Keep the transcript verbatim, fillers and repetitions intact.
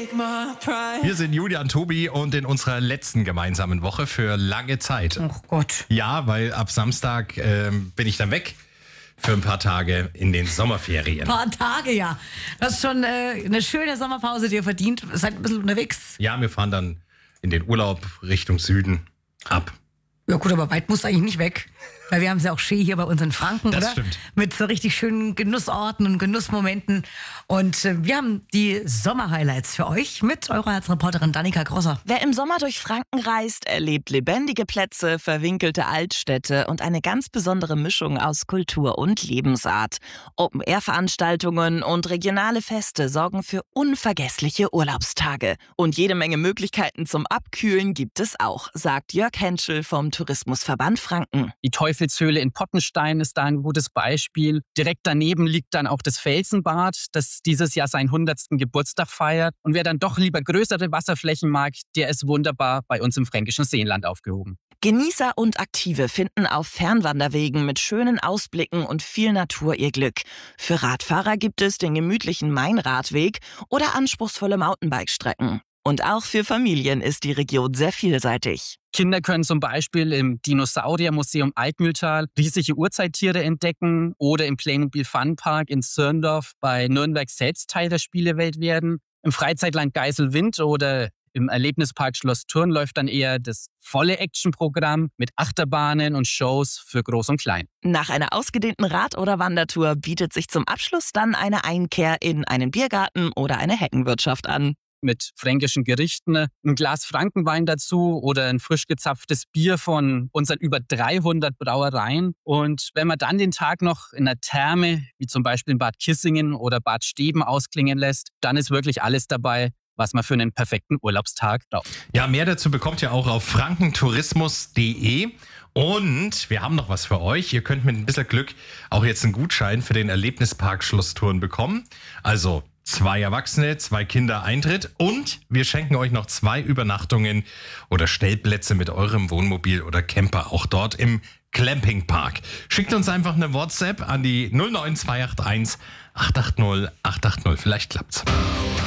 Wir sind Julian, Tobi und in unserer letzten gemeinsamen Woche für lange Zeit. Oh Gott. Ja, weil ab Samstag ähm, bin ich dann weg für ein paar Tage in den Sommerferien. Ein paar Tage, ja. Das ist schon äh, eine schöne Sommerpause, die ihr verdient. Seid ein bisschen unterwegs. Ja, wir fahren dann in den Urlaub Richtung Süden ab. Ja gut, aber weit musst du eigentlich nicht weg. Weil wir haben es ja auch schön hier bei uns in Franken, Das oder? stimmt. Mit so richtig schönen Genussorten und Genussmomenten. Und äh, wir haben die Sommerhighlights für euch mit eurer Herzreporterin Danica Grosser. Wer im Sommer durch Franken reist, erlebt lebendige Plätze, verwinkelte Altstädte und eine ganz besondere Mischung aus Kultur und Lebensart. Open-Air-Veranstaltungen und regionale Feste sorgen für unvergessliche Urlaubstage. Und jede Menge Möglichkeiten zum Abkühlen gibt es auch, sagt Jörg Henschel vom Tourismusverband Franken. Die Teufelshöhle in Pottenstein ist da ein gutes Beispiel. Direkt daneben liegt dann auch das Felsenbad, das dieses Jahr seinen hundertsten Geburtstag feiert. Und wer dann doch lieber größere Wasserflächen mag, der ist wunderbar bei uns im fränkischen Seenland aufgehoben. Genießer und Aktive finden auf Fernwanderwegen mit schönen Ausblicken und viel Natur ihr Glück. Für Radfahrer gibt es den gemütlichen Main-Radweg oder anspruchsvolle Mountainbike-Strecken. Und auch für Familien ist die Region sehr vielseitig. Kinder können zum Beispiel im Dinosauriermuseum Altmühltal riesige Urzeittiere entdecken oder im Playmobil Fun Park in Zirndorf bei Nürnberg selbst Teil der Spielewelt werden. Im Freizeitland Geiselwind oder im Erlebnispark Schloss Thurn läuft dann eher das volle Actionprogramm mit Achterbahnen und Shows für Groß und Klein. Nach einer ausgedehnten Rad- oder Wandertour bietet sich zum Abschluss dann eine Einkehr in einen Biergarten oder eine Heckenwirtschaft an. Mit fränkischen Gerichten, ein Glas Frankenwein dazu oder ein frisch gezapftes Bier von unseren über dreihundert Brauereien. Und wenn man dann den Tag noch in einer Therme, wie zum Beispiel in Bad Kissingen oder Bad Steben ausklingen lässt, dann ist wirklich alles dabei, was man für einen perfekten Urlaubstag braucht. Ja, mehr dazu bekommt ihr auch auf frankentourismus punkt de. Und wir haben noch was für euch. Ihr könnt mit ein bisschen Glück auch jetzt einen Gutschein für den Erlebnispark Schloss Thurn bekommen. Also zwei Erwachsene, zwei Kinder Eintritt und wir schenken euch noch zwei Übernachtungen oder Stellplätze mit eurem Wohnmobil oder Camper, auch dort im Clampingpark. Schickt uns einfach eine WhatsApp an die null neun zwei acht eins acht acht null acht acht null. Vielleicht klappt's.